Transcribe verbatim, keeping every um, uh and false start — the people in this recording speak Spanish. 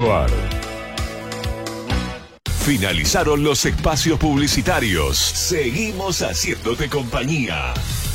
mejor. Finalizaron los espacios publicitarios. Seguimos haciéndote compañía.